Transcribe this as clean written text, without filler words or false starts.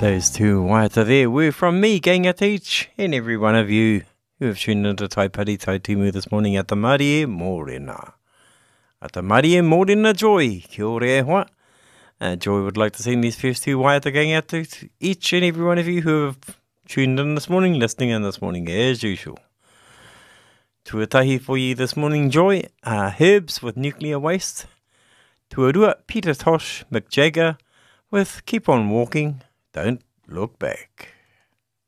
Those two waiata there were from me, Gang at each and every one of you who have tuned into Taipari Taitimu this morning at the Marie Morena. At the Marie Morena Joy, kia ora e hoa. Joy would like to send these first two waiata gang out to each and every one of you who have tuned in this morning, listening in this morning as usual. Tuatahi for you this morning, Joy, Herbs with Nuclear Waste. Tuarua, Peter Tosh, Mick Jagger with Keep On Walking, Don't Look Back.